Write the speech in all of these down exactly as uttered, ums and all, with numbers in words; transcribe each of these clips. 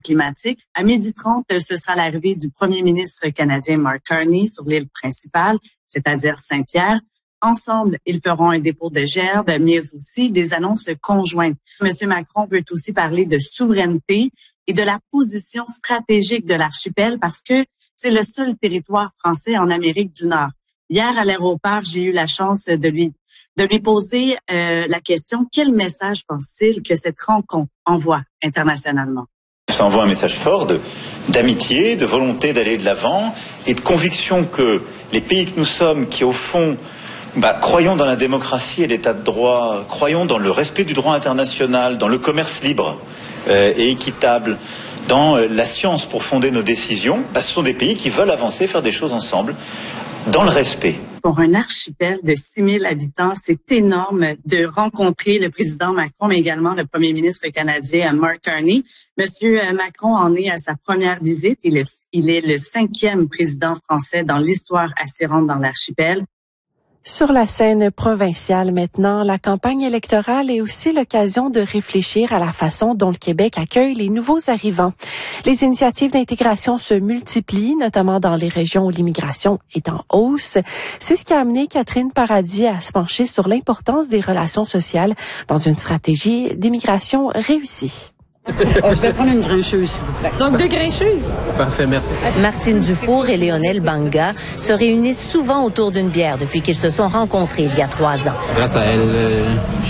climatique. À midi trente, ce sera l'arrivée du premier ministre canadien Mark Carney sur l'île principale, c'est-à-dire Saint-Pierre. Ensemble, ils feront un dépôt de gerbes, mais aussi des annonces conjointes. Monsieur Macron veut aussi parler de souveraineté et de la position stratégique de l'archipel parce que c'est le seul territoire français en Amérique du Nord. Hier, à l'aéroport, j'ai eu la chance de lui de lui poser euh, la question, quel message pense-t-il que cette rencontre envoie internationalement? Ça envoie un message fort de, d'amitié, de volonté d'aller de l'avant et de conviction que les pays que nous sommes, qui au fond, bah, croyons dans la démocratie et l'état de droit, croyons dans le respect du droit international, dans le commerce libre euh, et équitable, dans euh, la science pour fonder nos décisions, bah, ce sont des pays qui veulent avancer, faire des choses ensemble, dans le respect. Pour un archipel de six mille habitants, c'est énorme de rencontrer le président Macron, mais également le premier ministre canadien Mark Carney. Monsieur Macron en est à sa première visite. Il est, il est le cinquième président français dans l'histoire à s'y rendre dans l'archipel. Sur la scène provinciale maintenant, la campagne électorale est aussi l'occasion de réfléchir à la façon dont le Québec accueille les nouveaux arrivants. Les initiatives d'intégration se multiplient, notamment dans les régions où l'immigration est en hausse. C'est ce qui a amené Catherine Paradis à se pencher sur l'importance des relations sociales dans une stratégie d'immigration réussie. Oh, je vais prendre une grincheuse, s'il vous plaît. Donc, deux grincheuses? Parfait, merci. Martine Dufour et Léonel Banga se réunissent souvent autour d'une bière depuis qu'ils se sont rencontrés il y a trois ans. Grâce à elle, euh,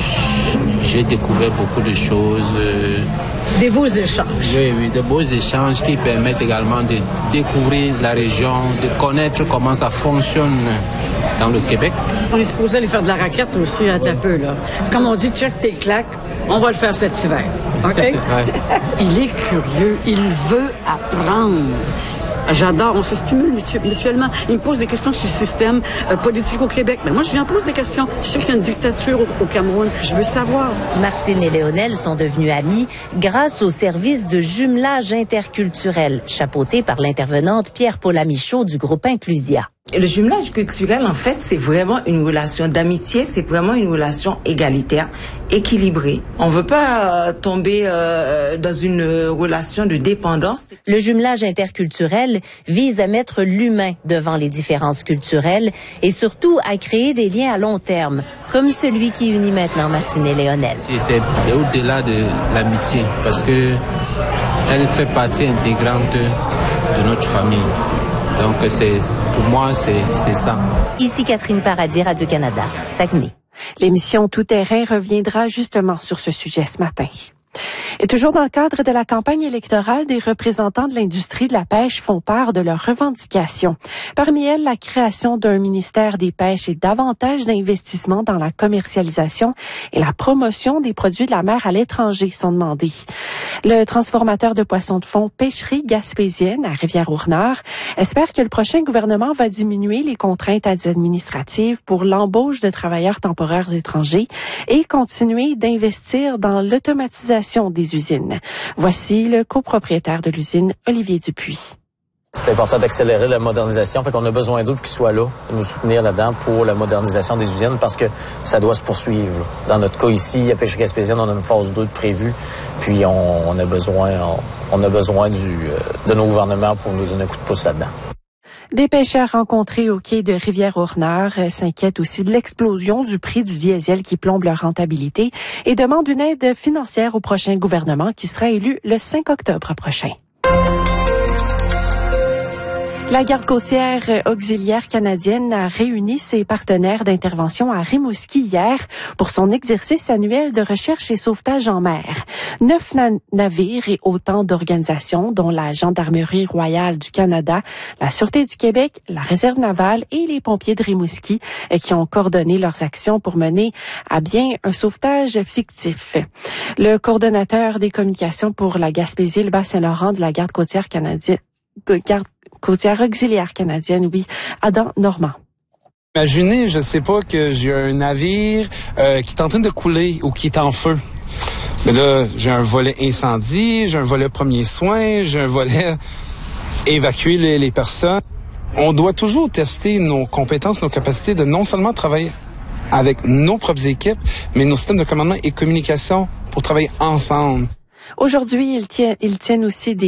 j'ai découvert beaucoup de choses. Euh, Des beaux échanges. Oui, oui, de beaux échanges qui permettent également de découvrir la région, de connaître comment ça fonctionne dans le Québec. On est supposé aller faire de la raquette aussi un oui. peu, là. Comme on dit, check tes claques, on va le faire cet hiver. OK? Ouais. Il est curieux, il veut apprendre. J'adore, on se stimule mutuellement. Il me pose des questions sur le système euh, politique au Québec. Mais moi, je lui en pose des questions. Je sais qu'il y a une dictature au, au Cameroun. Je veux savoir. Martine et Léonel sont devenus amis grâce au service de jumelage interculturel, chapeauté par l'intervenante Pierre-Paula Michaud du groupe Inclusia. Le jumelage culturel, en fait, c'est vraiment une relation d'amitié, c'est vraiment une relation égalitaire, équilibrée. On ne veut pas euh, tomber euh, dans une relation de dépendance. Le jumelage interculturel vise à mettre l'humain devant les différences culturelles et surtout à créer des liens à long terme, comme celui qui unit maintenant Martine et Léonel. C'est au-delà de l'amitié, parce que elle fait partie intégrante de notre famille. Donc, c'est, pour moi, c'est, c'est ça. Ici Catherine Paradis, Radio-Canada, Saguenay. L'émission Tout terrain reviendra justement sur ce sujet ce matin. Et toujours dans le cadre de la campagne électorale, des représentants de l'industrie de la pêche font part de leurs revendications. Parmi elles, la création d'un ministère des pêches et davantage d'investissements dans la commercialisation et la promotion des produits de la mer à l'étranger sont demandés. Le transformateur de poissons de fond Pêcherie Gaspésienne à Rivière-au-Nord espère que le prochain gouvernement va diminuer les contraintes administratives pour l'embauche de travailleurs temporaires étrangers et continuer d'investir dans l'automatisation des usines. Voici le copropriétaire de l'usine, Olivier Dupuis. C'est important d'accélérer la modernisation, fait qu'on a besoin d'autres qui soient là, de nous soutenir là-dedans pour la modernisation des usines parce que ça doit se poursuivre. Dans notre cas ici, à Pêcherie Gaspésienne, on a une phase deux de prévue, puis on, on a besoin, on, on a besoin du, de nos gouvernements pour nous donner un coup de pouce là-dedans. Des pêcheurs rencontrés au quai de Rivière-au-Nord s'inquiètent aussi de l'explosion du prix du diesel qui plombe leur rentabilité et demandent une aide financière au prochain gouvernement qui sera élu le cinq octobre prochain. La garde côtière auxiliaire canadienne a réuni ses partenaires d'intervention à Rimouski hier pour son exercice annuel de recherche et sauvetage en mer. Neuf na- navires et autant d'organisations, dont la Gendarmerie royale du Canada, la Sûreté du Québec, la Réserve navale et les pompiers de Rimouski, qui ont coordonné leurs actions pour mener à bien un sauvetage fictif. Le coordonnateur des communications pour la Gaspésie, le Bas-Saint-Laurent de la garde côtière canadienne, garde côtière auxiliaire canadienne, oui, Adam Normand. Imaginez, je sais pas, que j'ai un navire euh, qui est en train de couler ou qui est en feu. Mais là, j'ai un volet incendie, j'ai un volet premiers soins, j'ai un volet évacuer les, les personnes. On doit toujours tester nos compétences, nos capacités de non seulement travailler avec nos propres équipes, mais nos systèmes de commandement et communication pour travailler ensemble. Aujourd'hui, ils tiennent, ils tiennent aussi des